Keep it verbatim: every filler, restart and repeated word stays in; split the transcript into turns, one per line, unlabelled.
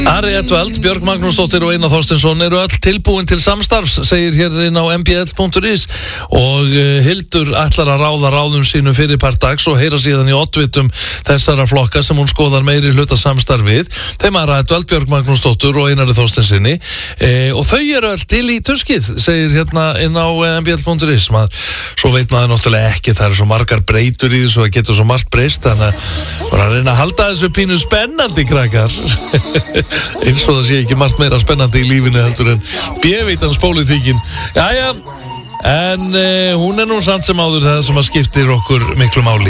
Ari Edvald, Björg Magnúsdóttir og Einar Þorsteinsson eru öll tilbúin til samstarfs, segir hér inn á m b l punktur is og uh, Hildur ætlar að ráða ráðum sínum fyrir part dags og heyra síðan í oddvitum þessara flokka sem hún skoðar meiri hluta samstarf við. Þeim Ari Edvald, Björg Magnúsdóttir og Einari Þorsteinsinni e, og þau eru öll til í tuskið, segir hérna inn á m b l punktur is. Svo veit maður náttúrulega ekki, það eru svo margar breytur í þessu og það getur svo margt breyst, þannig að bara að reyna að halda þessu pínu spennandi, krakkar. Eins og það sé ekki margt meira spennandi í lífinu heldur en B-vitans pólitíkin. Jæja, en uh, hún er nú samt sem áður það sem að skiptir okkur miklu máli.